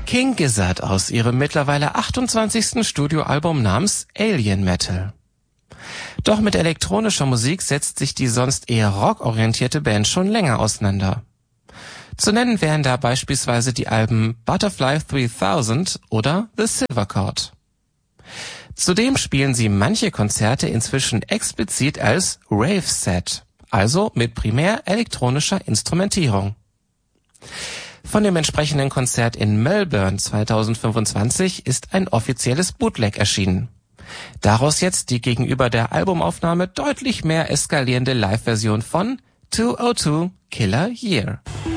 King Gizzard aus ihrem mittlerweile 28. Studioalbum namens Alien Metal. Doch mit elektronischer Musik setzt sich die sonst eher rockorientierte Band schon länger auseinander. Zu nennen wären da beispielsweise die Alben Butterfly 3000 oder The Silver Chord. Zudem spielen sie manche Konzerte inzwischen explizit als Rave-Set, also mit primär elektronischer Instrumentierung. Von dem entsprechenden Konzert in Melbourne 2025 ist ein offizielles Bootleg erschienen. Daraus jetzt die gegenüber der Albumaufnahme deutlich mehr eskalierende Live-Version von 202 Killer Year.